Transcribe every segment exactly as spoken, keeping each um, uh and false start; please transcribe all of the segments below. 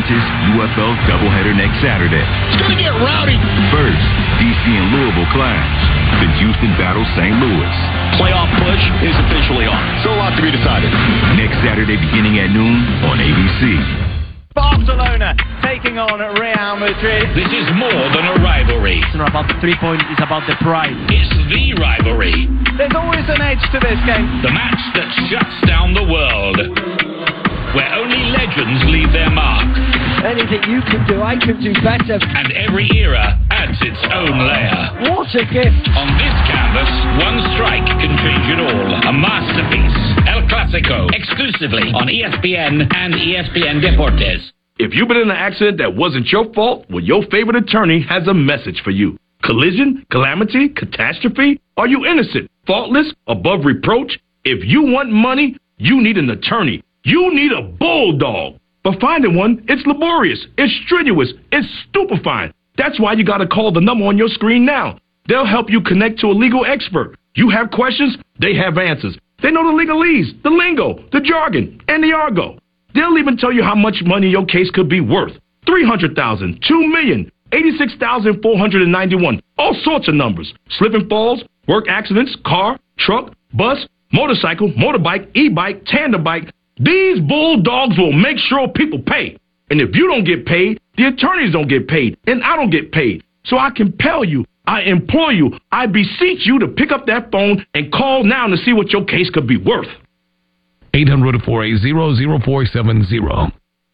momentous U F L doubleheader next Saturday. It's going to get rowdy. First, D C and Louisville clash. Then Houston battles Saint Louis. Playoff push is officially on. Still a lot to be decided. Next Saturday beginning at noon on A B C. Barcelona taking on Real Madrid. This is more than a rivalry. It's not about the three points, it's about the pride. It's the rivalry. There's always an edge to this game. The match that shuts down the world. Where only legends leave their mark. Anything you can do, I can do better. And every era adds its own layer. What a gift. On this canvas, one strike can change it all. A masterpiece. El Clasico. Exclusively on E S P N and E S P N Deportes. If you've been in an accident that wasn't your fault, well, your favorite attorney has a message for you. Collision, calamity, catastrophe? Are you innocent, faultless, above reproach? If you want money, you need an attorney. You need a bulldog. But finding one, it's laborious, it's strenuous, it's stupefying. That's why you got to call the number on your screen now. They'll help you connect to a legal expert. You have questions, they have answers. They know the legalese, the lingo, the jargon, and the argot. They'll even tell you how much money your case could be worth. three hundred thousand dollars, two million dollars, eighty-six thousand four hundred ninety-one, all sorts of numbers. Slip and falls, work accidents, car, truck, bus, motorcycle, motorbike, e-bike, tandem bike. These bulldogs will make sure people pay. And if you don't get paid, the attorneys don't get paid, and I don't get paid. So I compel you, I implore you, I beseech you to pick up that phone and call now to see what your case could be worth. eight hundred, four eight zero, zero four seven zero.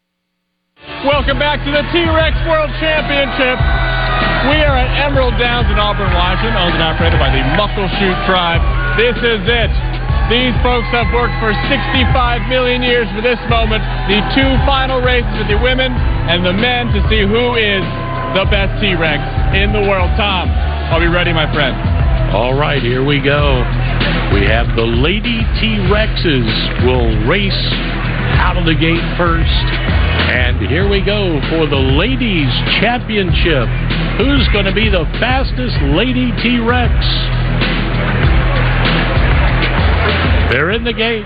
Welcome back to the T-Rex World Championship. We are at Emerald Downs in Auburn, Washington, owned and operated by the Muckleshoot Tribe. This is it. These folks have worked for sixty-five million years for this moment. The two final races with the women and the men to see who is the best T-Rex in the world. Tom, I'll be ready, my friend. All right, here we go. We have the Lady T-Rexes will race out of the gate first. And here we go for the Ladies Championship. Who's going to be the fastest Lady T-Rex? They're in the gate.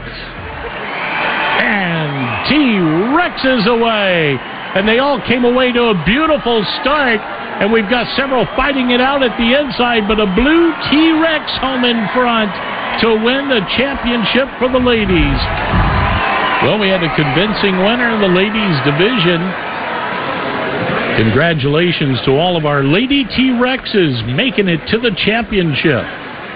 And T-Rexes away. And they all came away to a beautiful start. And we've got several fighting it out at the inside, but a blue T-Rex home in front to win the championship for the ladies. Well, we had a convincing winner in the ladies division. Congratulations to all of our Lady T-Rexes making it to the championship.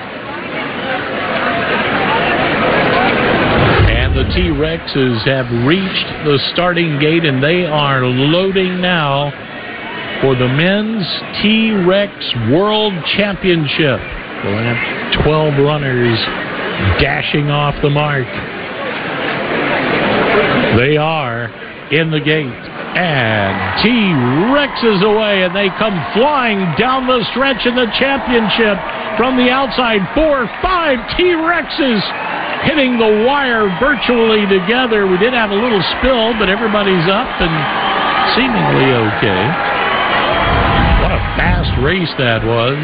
And the T-Rexes have reached the starting gate, and they are loading now for the men's T-Rex World Championship. We'll have twelve runners dashing off the mark. They are in the gate. And T-Rexes away, and they come flying down the stretch in the championship from the outside. Four, five T-Rexes hitting the wire virtually together. We did have a little spill, but everybody's up and seemingly okay. What a fast race that was.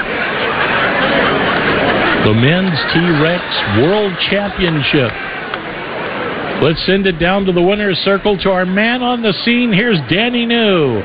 The men's T-Rex World Championship. Let's send it down to the winner's circle to our man on the scene. Here's Danny New.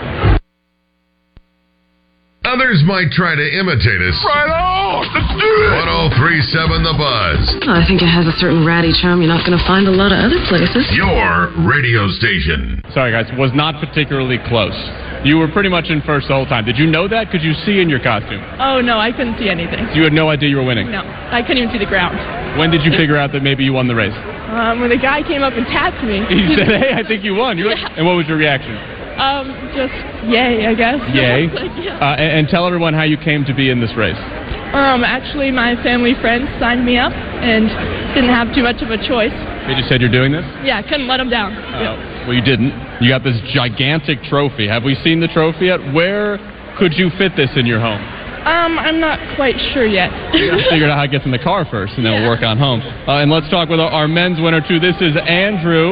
Others might try to imitate us. Right on! Let's do it! one oh three point seven The Buzz. I think it has a certain ratty charm you're not going to find a lot of other places. Your radio station. Sorry, guys. Was not particularly close. You were pretty much in first the whole time. Did you know that? Could you see in your costume? Oh, no, I couldn't see anything. So you had no idea you were winning? No, I couldn't even see the ground. When did you figure out that maybe you won the race? Um, when the guy came up and tapped me. He said, hey, I think you won. You're Yeah. like, and what was your reaction? Um, just yay, I guess. Yay. Like, yeah. uh, and, and tell everyone how you came to be in this race. Um, actually, my family friends signed me up and didn't have too much of a choice. They just said you're doing this? Yeah, couldn't let them down. Uh, Yeah. Well, you didn't. You got this gigantic trophy. Have we seen the trophy yet? Where could you fit this in your home? Um, I'm not quite sure yet. Figured out how it gets in the car first, and then Yeah. we'll work on home. Uh, and let's talk with our, our men's winner, too. This is Andrew.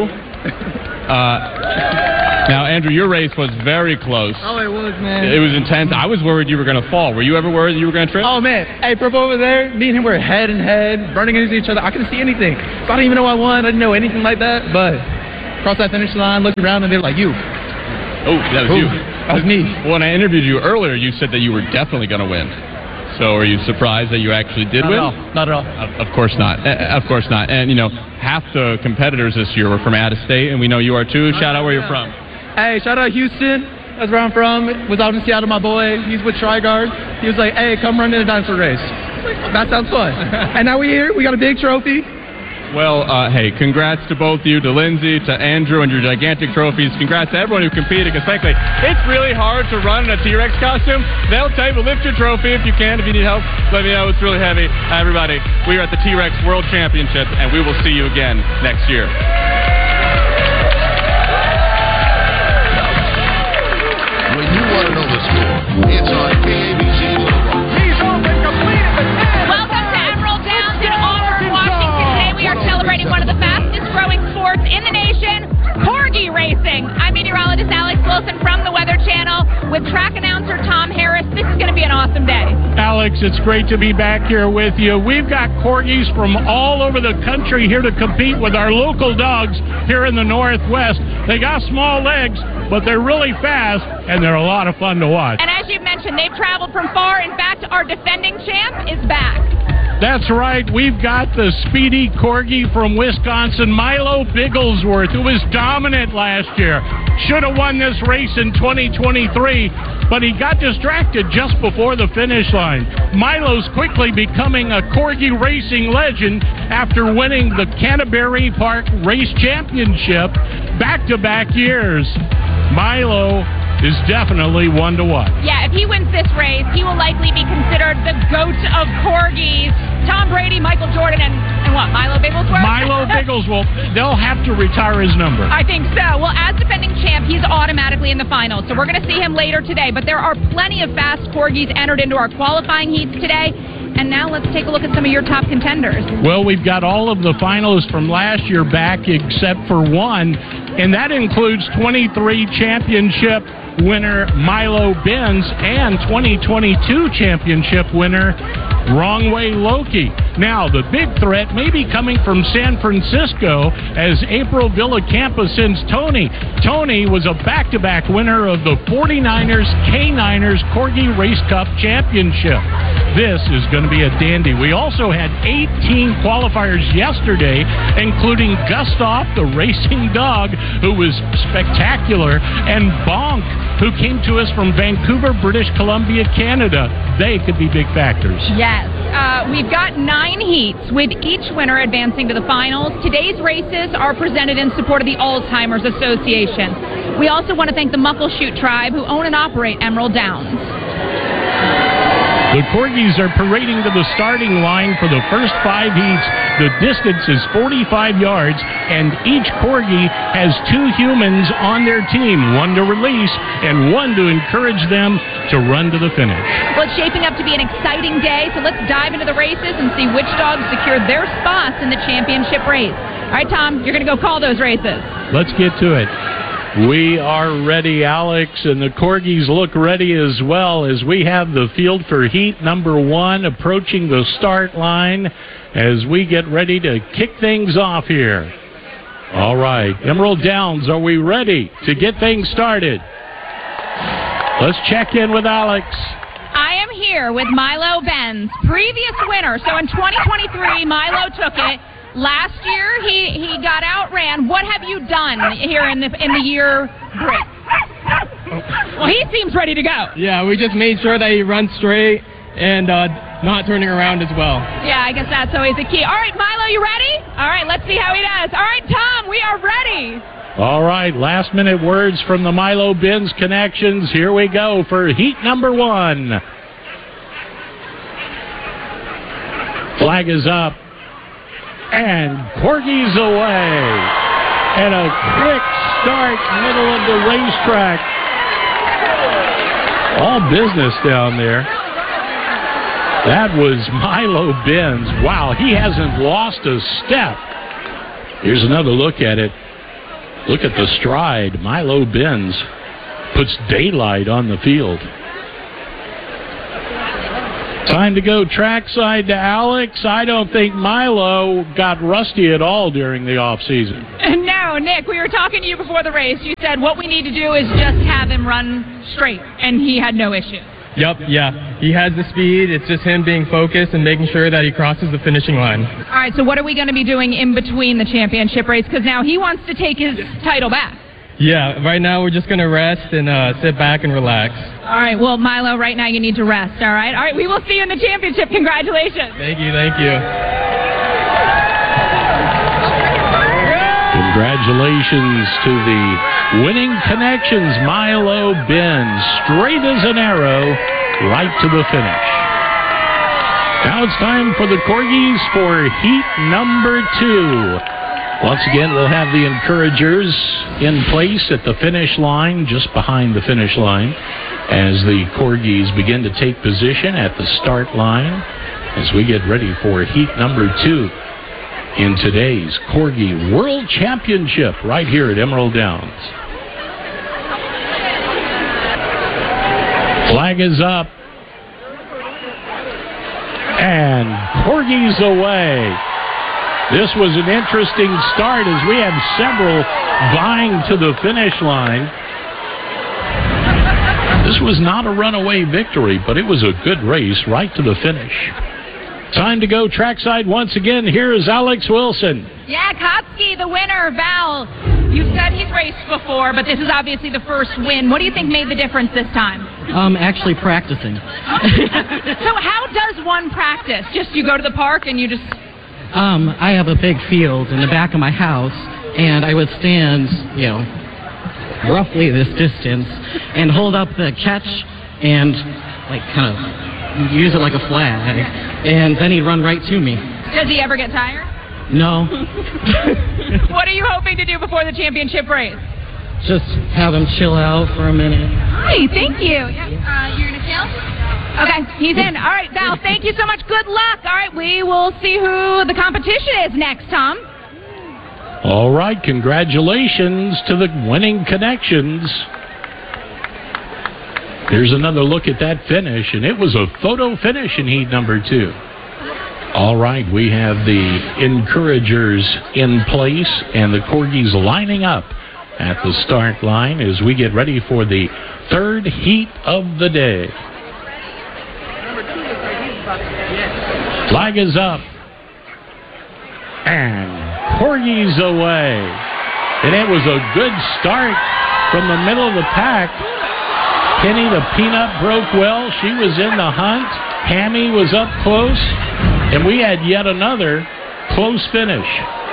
Uh, now, Andrew, your race was very close. Oh, it was, man. It was intense. I was worried you were going to fall. Were you ever worried you were going to trip? Oh, man. Hey, Purple over there, me and him were head and head, running into each other. I couldn't see anything. So I didn't even know I won. I didn't know anything like that. But across that finish line, looked around, and they were like, you. Oh, that was Ooh, you. that was me. When I interviewed you earlier, you said that you were definitely going to win. So are you surprised that you actually did Not win? at all. Not at all. Of, of course not. Uh, of course not. And, you know, half the competitors this year were from out of state, and we know you are too. Shout out where you're from. Hey, shout out Houston. That's where I'm from. Was out in Seattle, my boy. He's with Trigard. He was like, hey, come run in a dinosaur race. That sounds fun. And now we're here. We got a big trophy. Well, uh, hey, congrats to both you, to Lindsay, to Andrew, and your gigantic trophies. Congrats to everyone who competed, because frankly, it's really hard to run in a T-Rex costume. They'll tell you to lift your trophy if you can. If you need help, let me know. It's really heavy. Uh, everybody, we are at the T-Rex World Championship, and we will see you again next year. When you want to know the score, it's on K A B C Local. He's open, completed the ten. Welcome to Emerald Downs in Auburn, Washington. Today we are celebrating one of the fastest growing sports in the nation, corgi racing. I'm meteorologist Alex Wilson from the Weather Channel with track announcer Tom Harris. This is going to be an awesome day. Alex, it's great to be back here with you. We've got corgis from all over the country here to compete with our local dogs here in the Northwest. They got small legs, but they're really fast, and they're a lot of fun to watch. And as you mentioned, they've traveled from far. In fact, our defending champ is back. That's right. We've got the speedy corgi from Wisconsin, Milo Bigglesworth, who was dominant last year. Should have won this race in twenty twenty-three, but he got distracted just before the finish line. Milo's quickly becoming a corgi racing legend after winning the Canterbury Park Race Championship back-to-back years. Milo is definitely one to watch. Yeah, if he wins this race, he will likely be considered the GOAT of corgis. Tom Brady, Michael Jordan, and, and what, Milo Bigglesworth? Milo Bigglesworth. They'll have to retire his number. I think so. Well, as defending champ, he's automatically in the finals, so we're going to see him later today. But there are plenty of fast corgis entered into our qualifying heats today. And now let's take a look at some of your top contenders. Well, we've got all of the finalists from last year back except for one, and that includes twenty-three championship winner Milo Benz and twenty twenty-two championship winner Wrong Way Loki. Now, the big threat may be coming from San Francisco as April Villacampa sends Tony. Tony was a back-to-back winner of the forty-niners K-Niners Corgi Race Cup Championship. This is going to be a dandy. We also had eighteen qualifiers yesterday, including Gustav, the racing dog, who was spectacular, and Bonk, who came to us from Vancouver, British Columbia, Canada. They could be big factors. Yes. Uh, we've got nine heats, with each winner advancing to the finals. Today's races are presented in support of the Alzheimer's Association. We also want to thank the Muckleshoot Tribe, who own and operate Emerald Downs. The corgis are parading to the starting line for the first five heats. The distance is forty-five yards, and each corgi has two humans on their team, one to release and one to encourage them to run to the finish. Well, it's shaping up to be an exciting day, so let's dive into the races and see which dogs secure their spots in the championship race. All right, Tom, you're going to go call those races. Let's get to it. We are ready, Alex, and the corgis look ready as well as we have the field for heat number one approaching the start line as we get ready to kick things off here. All right, Emerald Downs, are we ready to get things started? Let's check in with Alex. I am here with Milo Benz, previous winner. So in twenty twenty-three, Milo took it. Last year, he, he got outran. What have you done here in the in the year break? Well, he seems ready to go. Yeah, we just made sure that he runs straight and uh, not turning around as well. Yeah, I guess that's always the key. All right, Milo, you ready? All right, let's see how he does. All right, Tom, we are ready. All right, last-minute words from the Milo Benz Connections. Here we go for heat number one. Flag is up. And corgis away. And a quick start, middle of the racetrack. All business down there. That was Milo Benz. Wow, he hasn't lost a step. Here's another look at it. Look at the stride. Milo Benz puts daylight on the field. Time to go trackside to Alex. I don't think Milo got rusty at all during the off season. No, Nick, we were talking to you before the race. You said what we need to do is just have him run straight, and he had no issue. Yep, yeah. He has the speed. It's just him being focused and making sure that he crosses the finishing line. All right, so what are we going to be doing in between the championship race? Because now he wants to take his title back. Yeah, right now we're just going to rest and uh, sit back and relax. All right, well, Milo, right now you need to rest, all right? All right, we will see you in the championship. Congratulations. Thank you, thank you. Congratulations to the winning connections, Milo Benz, straight as an arrow, right to the finish. Now it's time for the Corgis for heat number two. Once again, we'll have the encouragers in place at the finish line, just behind the finish line, as the Corgis begin to take position at the start line as we get ready for heat number two in today's Corgi World Championship right here at Emerald Downs. Flag is up. And Corgis away. This was an interesting start as we have several vying to the finish line. This was not a runaway victory, but it was a good race right to the finish. Time to go trackside once again. Here is Alex Wilson. Yeah, Kotsky, the winner. Val, you said he's raced before, but this is obviously the first win. What do you think made the difference this time? Um, actually practicing. So how does one practice? Just you go to the park and you just... Um, I have a big field in the back of my house, and I would stand, you know, roughly this distance, and hold up the catch and, like, kind of use it like a flag, and then he'd run right to me. Does he ever get tired? No. What are you hoping to do before the championship race? Just have him chill out for a minute. Hi, thank you. Yeah. Uh, you're going to chill? Okay, he's in. All right, Val, thank you so much. Good luck. All right, we will see who the competition is next, Tom. All right, congratulations to the winning connections. Here's another look at that finish, and it was a photo finish in heat number two. All right, we have the encouragers in place and the Corgis lining up at the start line as we get ready for the third heat of the day. Flag is up. And Corgis away. And it was a good start from the middle of the pack. Penny the Peanut broke well. She was in the hunt. Hammy was up close. And we had yet another close finish.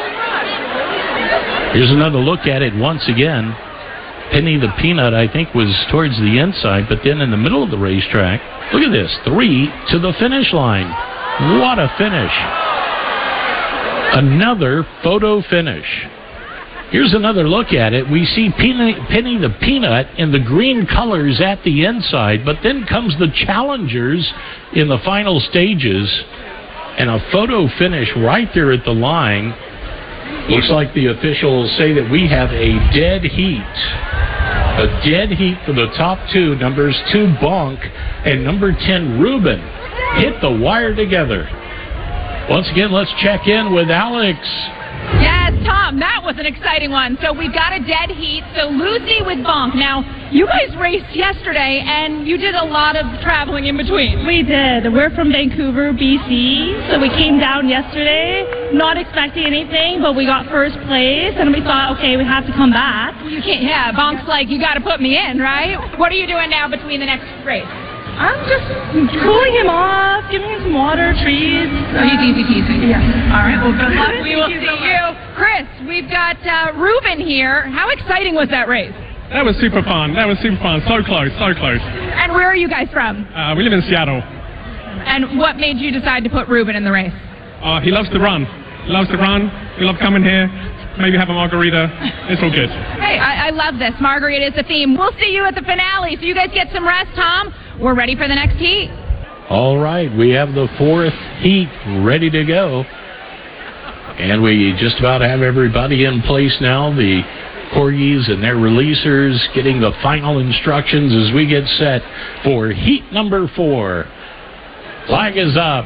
Here's another look at it once again. Penny the Peanut, I think, was towards the inside, but then in the middle of the racetrack. Look at this. Three to the finish line. What a finish. Another photo finish. Here's another look at it. We see Penny, Penny the Peanut in the green colors at the inside, but then comes the challengers in the final stages, and a photo finish right there at the line. Looks like the officials say that we have a dead heat. A dead heat for the top two, numbers two, Bonk, and number ten, Ruben, hit the wire together. Once again, let's check in with Alex. Yes, Tom, that was an exciting one. So we've got a dead heat. So Lucy with Bonk. Now, you guys raced yesterday, and you did a lot of traveling in between. We did. We're from Vancouver, B C, so we came down yesterday, not expecting anything, but we got first place, and we thought, okay, we have to come back. You can't, yeah, Bonk's like, you got to put me in, right? What are you doing now between the next race? I'm just cooling him off, giving him some water, treats. Oh, he's easy peasy. Yeah. All right, well, good luck. We will see you. Chris, we've got uh, Ruben here. How exciting was that race? That was super fun. That was super fun. So close, so close. And where are you guys from? Uh, we live in Seattle. And what made you decide to put Ruben in the race? Uh, he loves to run. He loves to run. We love coming here. Maybe have a margarita. It's all good. Hey, I, I love this. Margarita is the theme. We'll see you at the finale. So you guys get some rest, Tom. We're ready for the next heat. All right, we have the fourth heat ready to go. And we just about have everybody in place now. The Corgis and their releasers getting the final instructions as we get set for heat number four. Flag is up.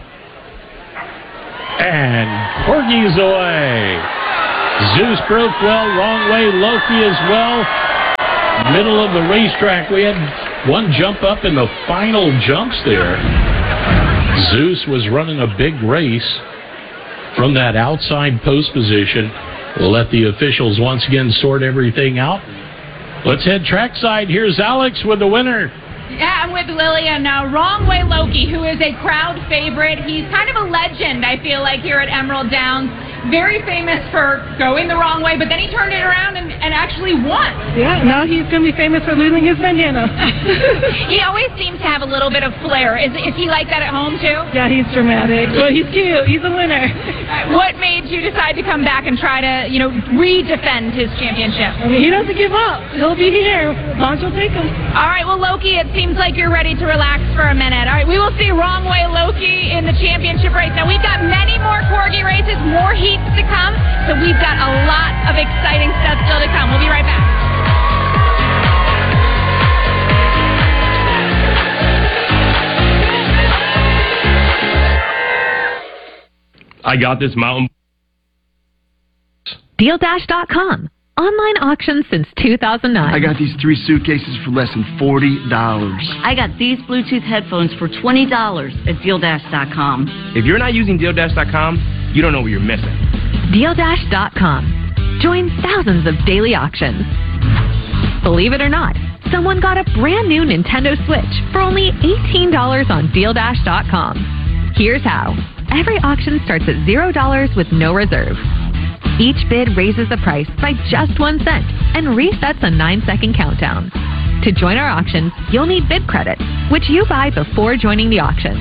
And Corgi's away. Zeus broke well, wrong way, Loki as well. Middle of the racetrack, we had one jump up in the final jumps there. Zeus was running a big race from that outside post position. We'll let the officials once again sort everything out. Let's head trackside. Here's Alex with the winner. Yeah, I'm with Lillian now. Wrong Way Loki, who is a crowd favorite. He's kind of a legend, I feel like, here at Emerald Downs. Very famous for going the wrong way, but then he turned it around and, and actually won. Yeah, now he's going to be famous for losing his bandana. He always seems to have a little bit of flair. Is, is he like that at home, too? Yeah, he's dramatic, but he's cute. He's a winner. What made you decide to come back and try to, you know, re-defend his championship? I mean, he doesn't give up. He'll be here. Bonds will take him. All right, well, Loki, it seems like you're ready to relax for a minute. All right, we will see Wrong Way Loki in the championship race. Now, we've got many more Corgi races, more heats to come, so we've got a lot of exciting stuff still to come. We'll be right back. I got this mountain. Deal Dash dot com. Online auctions since two thousand nine. I got these three suitcases for less than forty dollars. I got these Bluetooth headphones for twenty dollars at Deal Dash dot com. If you're not using Deal Dash dot com, you don't know what you're missing. Deal Dash dot com. Join thousands of daily auctions. Believe it or not, someone got a brand new Nintendo Switch for only eighteen dollars on Deal Dash dot com. Here's how. Every auction starts at zero dollars with no reserve. Each bid raises the price by just one cent and resets a nine-second countdown. To join our auctions, you'll need bid credits, which you buy before joining the auction.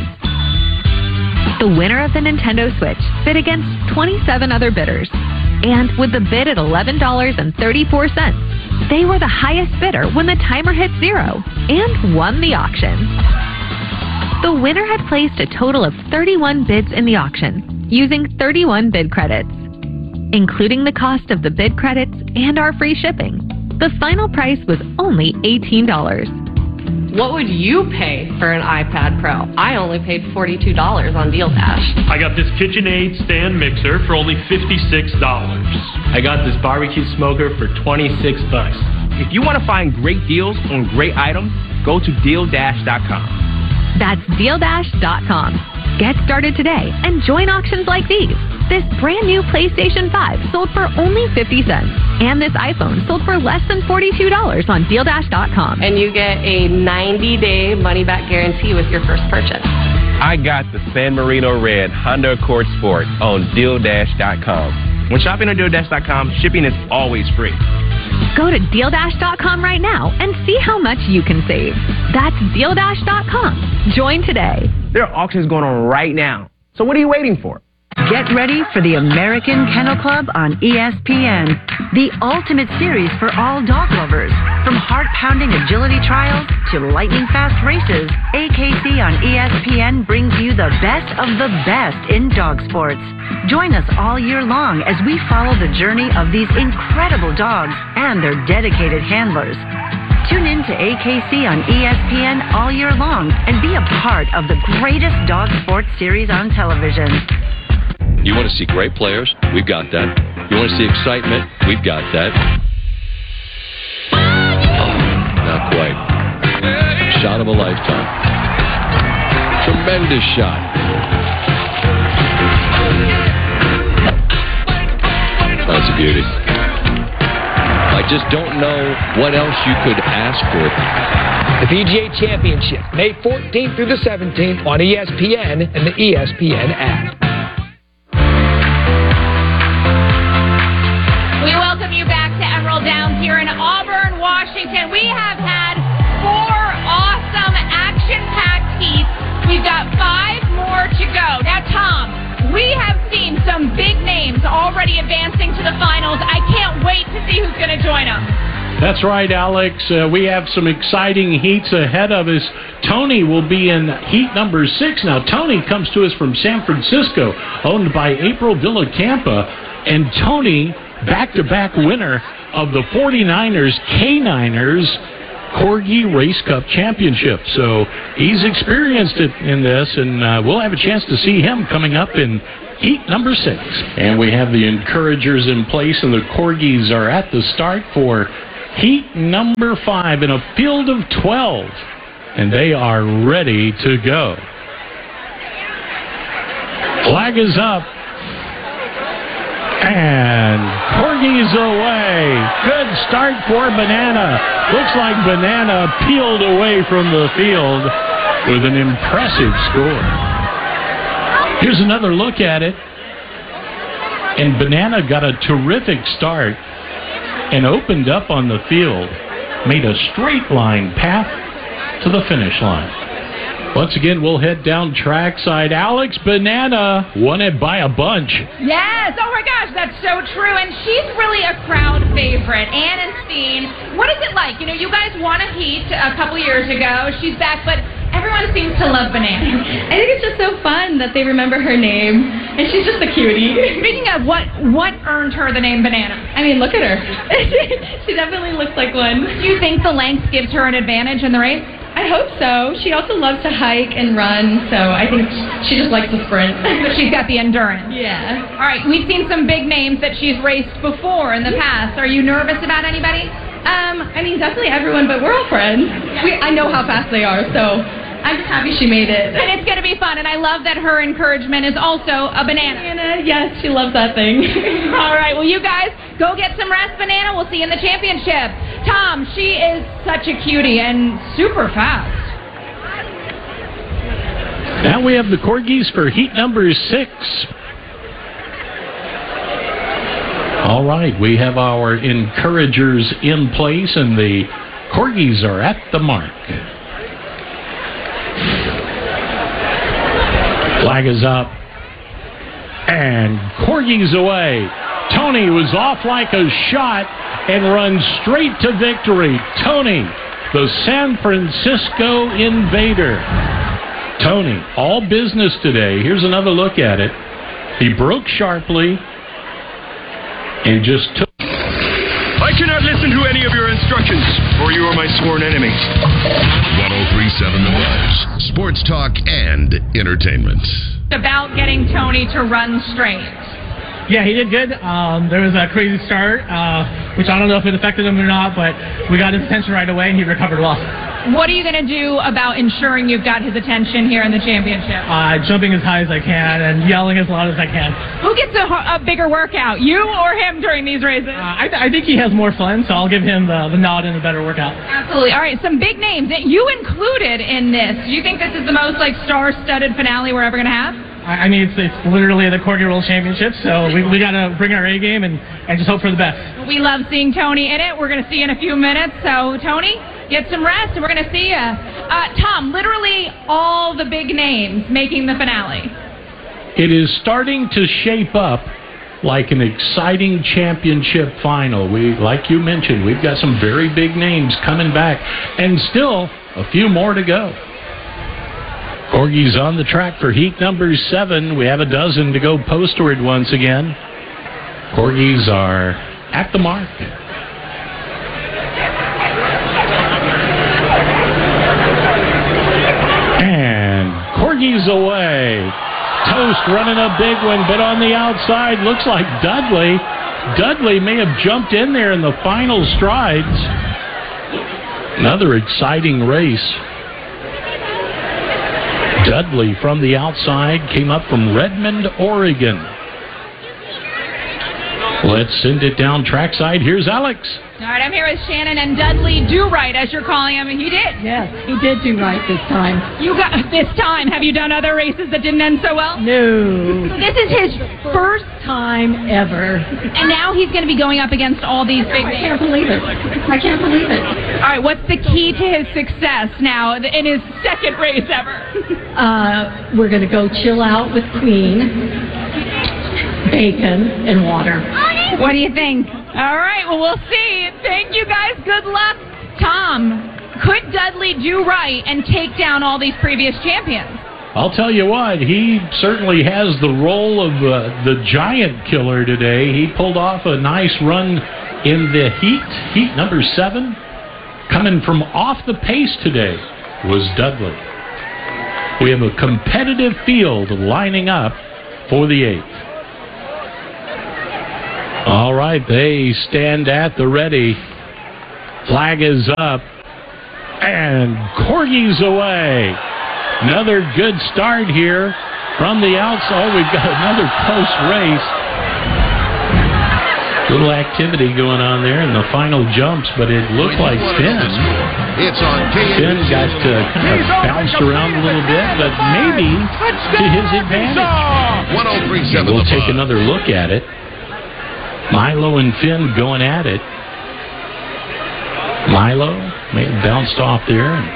The winner of the Nintendo Switch bid against twenty-seven other bidders. And with the bid at eleven dollars and thirty-four cents, they were the highest bidder when the timer hit zero and won the auction. The winner had placed a total of thirty-one bids in the auction, using thirty-one bid credits. Including the cost of the bid credits and our free shipping, the final price was only eighteen dollars. What would you pay for an iPad Pro? I only paid forty-two dollars on Deal Dash. I got this KitchenAid stand mixer for only fifty-six dollars. I got this barbecue smoker for twenty-six bucks. If you want to find great deals on great items, go to Deal Dash dot com. That's Deal Dash dot com. Get started today and join auctions like these. This brand new PlayStation five sold for only fifty cents. And this iPhone sold for less than forty-two dollars on Deal Dash dot com. And you get a ninety-day money-back guarantee with your first purchase. I got the San Marino Red Honda Accord Sport on Deal Dash dot com. When shopping on Deal Dash dot com, shipping is always free. Go to Deal Dash dot com right now and see how much you can save. That's Deal Dash dot com. Join today. There are auctions going on right now. So what are you waiting for? Get ready for the American Kennel Club on E S P N, the ultimate series for all dog lovers. From heart-pounding agility trials to lightning-fast races, A K C on E S P N brings you the best of the best in dog sports. Join us all year long as we follow the journey of these incredible dogs and their dedicated handlers. Tune in to A K C on E S P N all year long and be a part of the greatest dog sports series on television. You want to see great players? We've got that. You want to see excitement? We've got that. Oh, not quite. Shot of a lifetime. Tremendous shot. That's a beauty. I just don't know what else you could ask for. The P G A Championship, May fourteenth through the seventeenth on E S P N and the E S P N app. We welcome you back to Emerald Downs here in Auburn, Washington. We have had four awesome action-packed heats. We've got five more to go. Now, Tom, we have seen some big names already advancing to the finals. I can't wait to see who's going to join them. That's right, Alex. Uh, we have some exciting heats ahead of us. Tony will be in heat number six. Now, Tony comes to us from San Francisco, owned by April Villacampa. And Tony, back-to-back winner of the forty-niners K-Niners Corgi Race Cup Championship. So he's experienced it in this, and uh, we'll have a chance to see him coming up in heat number six. And we have the encouragers in place, and the Corgis are at the start for heat number five in a field of twelve. And they are ready to go. Flag is up. And Corgi's away. Good start for Banana. Looks like Banana peeled away from the field with an impressive score. Here's another look at it. And Banana got a terrific start and opened up on the field. Made a straight line path to the finish line. Once again, we'll head down trackside. Alex Banana won it by a bunch. Yes. Oh, my gosh. That's so true. And she's really a crowd favorite. Ann and Steen. What is it like? You know, you guys won a heat a couple years ago. She's back, but everyone seems to love Banana. I think it's just so fun that they remember her name. And she's just a cutie. Speaking of, what what earned her the name Banana? I mean, look at her. She definitely looks like one. Do you think the length gives her an advantage in the race? I hope so. She also loves to hike and run, so I think she just likes to sprint. She's got the endurance. Yeah. All right, we've seen some big names that she's raced before in the past. Are you nervous about anybody? Um, I mean, definitely everyone, but we're all friends. We, I know how fast they are, so I'm just happy she made it. And it's going to be fun, and I love that her encouragement is also a banana. Banana, yes, she loves that thing. All right, well, you guys, go get some rest, Banana. We'll see you in the championship. Tom, she is such a cutie and super fast. Now we have the Corgis for heat number six. All right, we have our encouragers in place, and the Corgis are at the mark. Flag is up. And Corgi's away. Tony was off like a shot and runs straight to victory. Tony, the San Francisco Invader. Tony, all business today. Here's another look at it. He broke sharply and just took... I cannot listen to any of your instructions, for you are my sworn enemy. one oh three point seven The Buzz. Sports talk and entertainment. About getting Tony to run straight. Yeah, he did good. Um, there was a crazy start, uh, which I don't know if it affected him or not, but we got his attention right away, and he recovered well. What are you going to do about ensuring you've got his attention here in the championship? Uh, jumping as high as I can and yelling as loud as I can. Who gets a, a bigger workout, you or him during these races? Uh, I, th- I think he has more fun, so I'll give him the, the nod and a better workout. Absolutely. All right, some big names that you included in this. Do you think this is the most like star-studded finale we're ever going to have? I mean, it's it's literally the Corgi World Championship, so we we got to bring our A game and, and just hope for the best. We love seeing Tony in it. We're going to see you in a few minutes. So, Tony, get some rest, and we're going to see you. Uh, Tom, literally all the big names making the finale. It is starting to shape up like an exciting championship final. We, like you mentioned, we've got some very big names coming back, and still a few more to go. Corgi's on the track for heat number seven. We have a dozen to go postward once again. Corgis are at the mark. And Corgi's away. Toast running a big one, but on the outside looks like Dudley. Dudley may have jumped in there in the final strides. Another exciting race. Dudley from the outside came up from Redmond, Oregon. Let's send it down trackside. Here's Alex. All right, I'm here with Shannon and Dudley Do Right, as you're calling him. He did. Yes, he did do right this time. You got this time. Have you done other races that didn't end so well? No. So this is his First time ever. And now he's going to be going up against all these big I names. can't believe it. I can't believe it. All right, what's the key to his success now in his second race ever? Uh, we're going to go chill out with Queen, bacon, and water. What do you think? All right, well, we'll see. Thank you, guys. Good luck. Tom, could Dudley do right and take down all these previous champions? I'll tell you what, he certainly has the role of uh, the giant killer today. He pulled off a nice run in the heat, heat number seven. Coming from off the pace today was Dudley. We have a competitive field lining up for the eighth. All right, they stand at the ready. Flag is up, and Corgie's away. Another good start here from the outside. Oh, we've got another close race. Little activity going on there in the final jumps, but it looks like Finn. It's on Finn got uh, kind of bounced around a little bit, but maybe to his advantage. one oh three point seven. We'll take another look at it. Milo and Finn going at it. Milo may have bounced off there and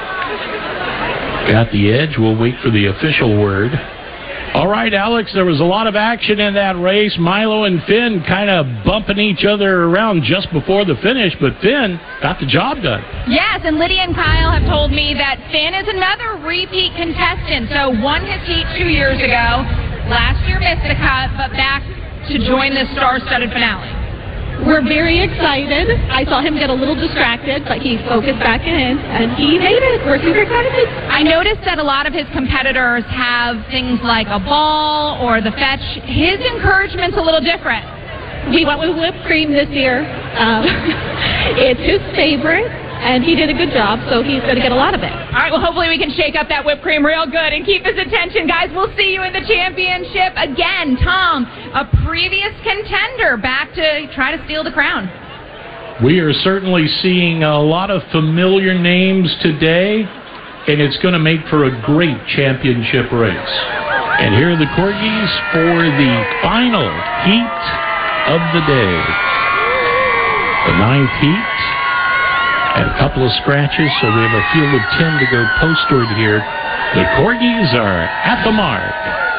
got the edge. We'll wait for the official word. All right, Alex, there was a lot of action in that race. Milo and Finn kind of bumping each other around just before the finish, but Finn got the job done. Yes, and Lydia and Kyle have told me that Finn is another repeat contestant. So won his heat two years ago. Last year missed the cut, but back to join the star-studded finale. We're very excited. I saw him get a little distracted, but he focused back in, and he made it. We're super excited. I noticed that a lot of his competitors have things like a ball or the fetch. His encouragement's a little different. We went with whipped cream this year. Um, it's his favorite, and he did a good job, so he's going to get a lot of it. All right, well, hopefully we can shake up that whipped cream real good and keep his attention. Guys, we'll see you in the championship again. Tom, a previous contender, back to try to steal the crown. We are certainly seeing a lot of familiar names today, and it's going to make for a great championship race. And here are the Corgis for the final heat of the day. The ninth heat. And a couple of scratches, so we have a field of ten to go postward here. The Corgis are at the mark.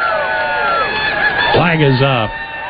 Flag is up.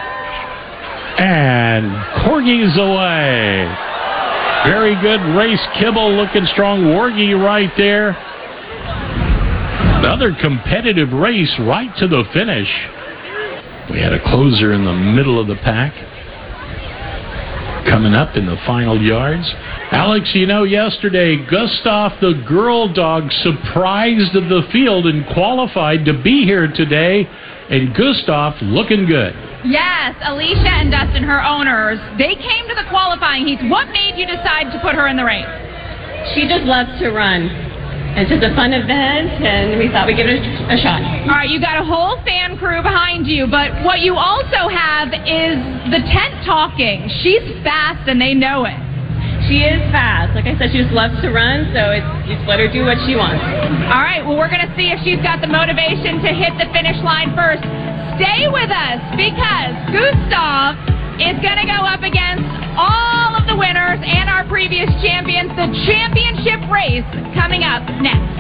And Corgis away. Very good race. Kibble looking strong. Wargie right there. Another competitive race right to the finish. We had a closer in the middle of the pack. Coming up in the final yards. Alex, you know, yesterday, Gustav, the girl dog, surprised the field and qualified to be here today. And Gustav looking good. Yes, Alicia and Dustin, her owners, they came to the qualifying heats. What made you decide to put her in the race? She just loves to run. It's just a fun event, and we thought we'd give it a, a shot. All right, you got a whole fan crew behind you, but what you also have is the tent talking. She's fast, and they know it. She is fast. Like I said, she just loves to run, so it's you just let her do what she wants. All right, well, we're going to see if she's got the motivation to hit the finish line first. Stay with us, because Gustav is going to go up against all of the winners and our previous champions. The championship race coming up next.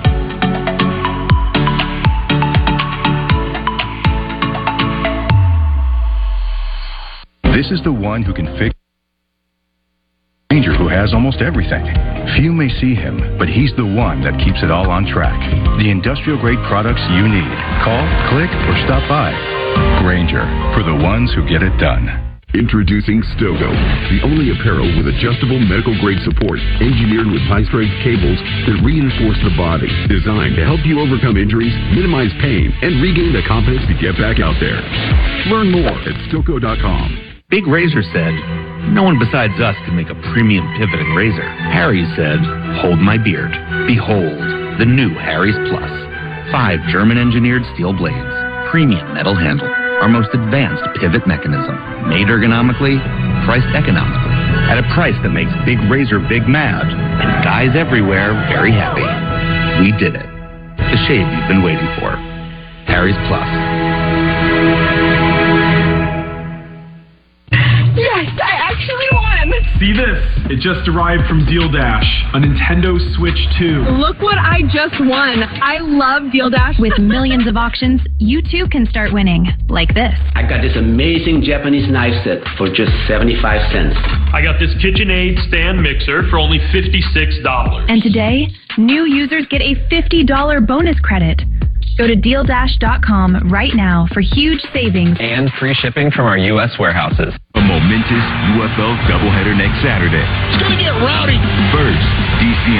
This is the one who can fix Ranger, who has almost everything. Few may see him, but he's the one that keeps it all on track. The industrial-grade products you need. Call, click, or stop by. Granger, for the ones who get it done. Introducing Stogo, the only apparel with adjustable medical-grade support, engineered with high-strength cables that reinforce the body, designed to help you overcome injuries, minimize pain, and regain the confidence to get back out there. Learn more at Stogo dot com. Big Razor said, no one besides us can make a premium pivoting razor. Harry's said, hold my beard. Behold, the new Harry's Plus. Five German-engineered steel blades, premium metal handle, our most advanced pivot mechanism, made ergonomically, priced economically, at a price that makes Big Razor big mad, and guys everywhere very happy. We did it. The shave you've been waiting for. Harry's Plus. Yes, I actually won! See this? It just arrived from Deal Dash, a Nintendo Switch two. Look what I just won. I love Deal Dash. With millions of auctions, you too can start winning. Like this. I got this amazing Japanese knife set for just seventy-five cents. I got this KitchenAid stand mixer for only fifty-six dollars. And today, new users get a fifty dollars bonus credit. Go to deal dash dot com right now for huge savings. And free shipping from our U S warehouses. A momentous U F L doubleheader next Saturday. It's gonna get rowdy. First,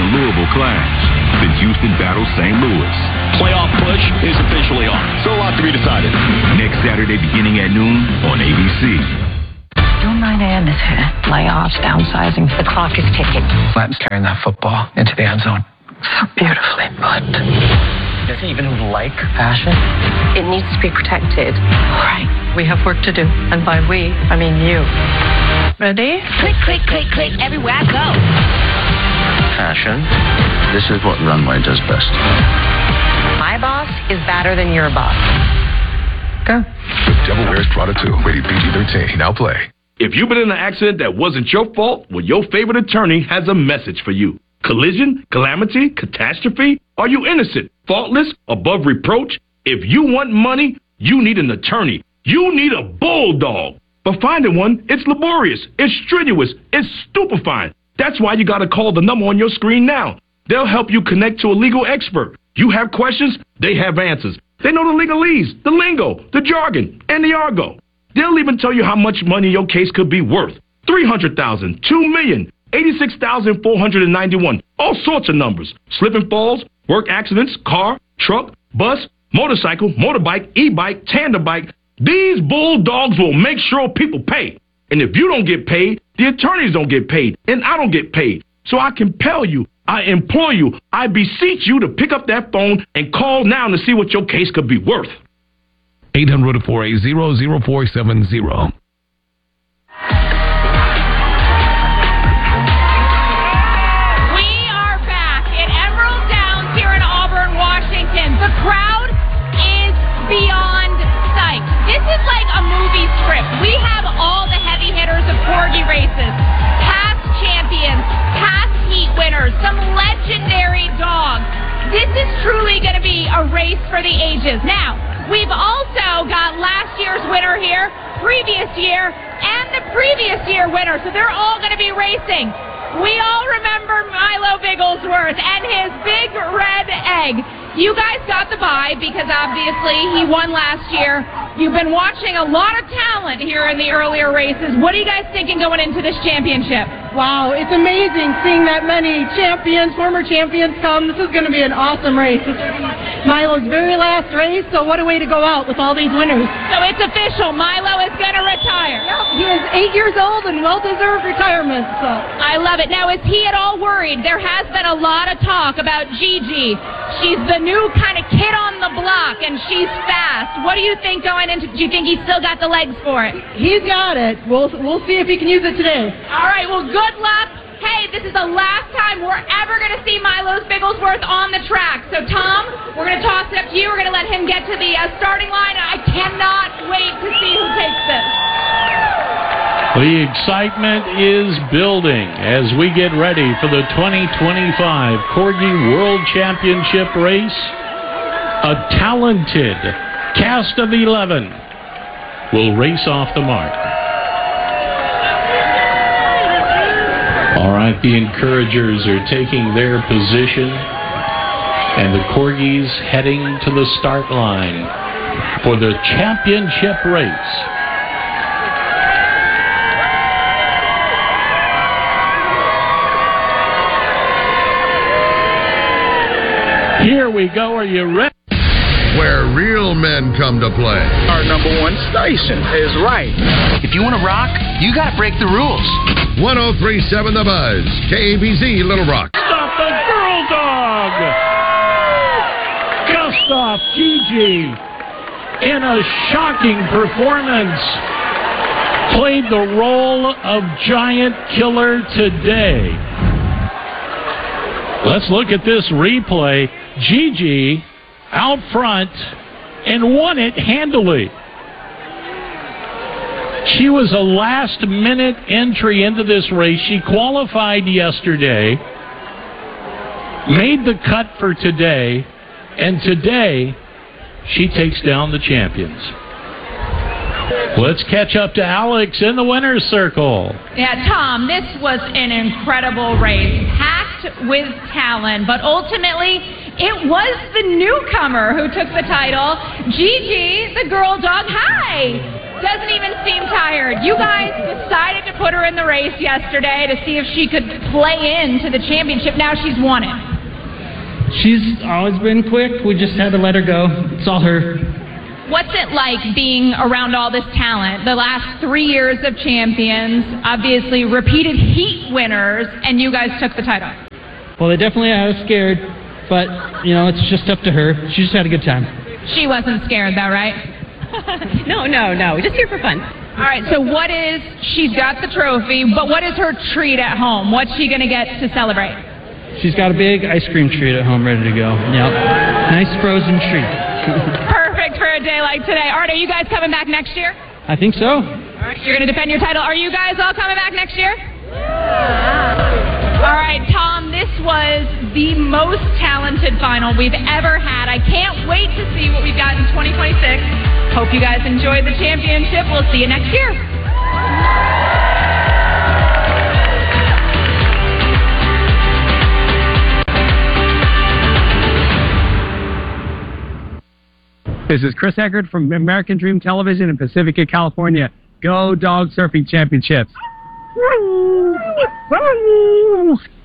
Louisville clash. Then Houston battles Saint Louis. Playoff push is officially on. Still a lot to be decided. Next Saturday beginning at noon on A B C. Still nine a.m. is here. Layoffs, downsizing. The clock is ticking. Lam's carrying that football into the end zone. So beautifully put. Does he even like fashion? It needs to be protected. All right. We have work to do. And by we, I mean you. Ready? Click, click, click, click. Everywhere I go. Fashion. This is what Runway does best. My boss is better than your boss. Go. The Devil Wears Prada two, rated P G thirteen. Now play. If you've been in an accident that wasn't your fault, well, your favorite attorney has a message for you. Collision, calamity, catastrophe? Are you innocent, faultless, above reproach? If you want money, you need an attorney. You need a bulldog. But finding one, it's laborious, it's strenuous, it's stupefying. That's why you got to call the number on your screen now. They'll help you connect to a legal expert. You have questions, they have answers. They know the legalese, the lingo, the jargon, and the argot. They'll even tell you how much money your case could be worth. three hundred thousand dollars, two million dollars. eighty-six thousand four hundred ninety-one. All sorts of numbers. Slip and falls, work accidents, car, truck, bus, motorcycle, motorbike, e-bike, tandem bike. These bulldogs will make sure people pay. And if you don't get paid, the attorneys don't get paid, and I don't get paid. So I compel you, I implore you, I beseech you to pick up that phone and call now to see what your case could be worth. eight hundred, four eight zero, zero four seven zero. The crowd is beyond psyched. This is like a movie script. We have all the heavy hitters of corgi races, past champions, past heat winners, some legendary dogs. This is truly going to be a race for the ages. Now, we've also got last year's winner here, previous year, and the previous year winner. So they're all going to be racing. We all remember Milo Bigglesworth and his big red egg. You guys got the bye because obviously he won last year. You've been watching a lot of talent here in the earlier races. What are you guys thinking going into this championship? Wow, it's amazing seeing that many champions, former champions come. This is going to be an awesome race. This is Milo's very last race, so what a way to go out with all these winners. So it's official. Milo is going to retire. Yep, he is eight years old and well-deserved retirement. So I love it. Now, is he at all worried? There has been a lot of talk about Gigi. She's the new kind of kid on the block, and she's fast. What do you think going into? Do you think he's still got the legs for it? He's got it. We'll we'll see if he can use it today. All right. Well, good luck. Hey, this is the last time we're ever going to see Milo's Bigglesworth on the track. So, Tom, we're going to toss it up to you. We're going to let him get to the uh, starting line. I cannot wait to see who takes this. The excitement is building as we get ready for the twenty twenty-five Corgi World Championship race. A talented cast of eleven will race off the mark. All right, the encouragers are taking their position, and the Corgis heading to the start line for the championship race. Here we go. Are you ready? Where real men come to play. Our number one station is right. If you want to rock, you got to break the rules. one oh three point seven The Buzz, K A B Z, Little Rock. Stop the girl dog! Gustav Gigi, in a shocking performance, played the role of giant killer today. Let's look at this replay. Gigi out front and won it handily. She was a last-minute entry into this race. She qualified yesterday, made the cut for today, and today she takes down the champions. Let's catch up to Alex in the winner's circle. Yeah, Tom, this was an incredible race, packed with talent, but ultimately it was the newcomer who took the title, Gigi, the girl dog. Hi! doesn't even seem tired. You guys decided to put her in the race yesterday to see if she could play into the championship. Now she's won it. She's always been quick. We just had to let her go. It's all her. What's it like being around all this talent? The last three years of champions, obviously repeated heat winners, and you guys took the title. Well, they definitely had us scared, but, you know, it's just up to her. She just had a good time. She wasn't scared, though, right? no, no, no. We're just here for fun. All right, so what is, she's got the trophy, but what is her treat at home? What's she going to get to celebrate? She's got a big ice cream treat at home ready to go. Yep. Nice frozen treat. Perfect for a day like today. Art, are you guys coming back next year? I think so. All right, you're going to defend your title. Are you guys all coming back next year? Yeah. All right, Tom, this was the most talented final we've ever had. I can't wait to see what we've got in twenty twenty-six. Hope you guys enjoyed the championship. We'll see you next year. This is Chris Eckert from American Dream Television in Pacifica, California. Go Dog Surfing Championships.